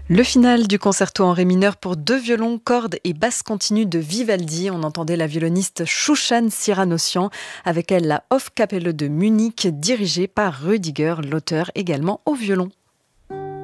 Le final du concerto en ré mineur pour deux violons, cordes et basse continue de Vivaldi. On entendait la violoniste Chouchan Siranossian, avec elle la Hofkapelle de Munich, dirigée par Rüdiger, l'auteur également au violon.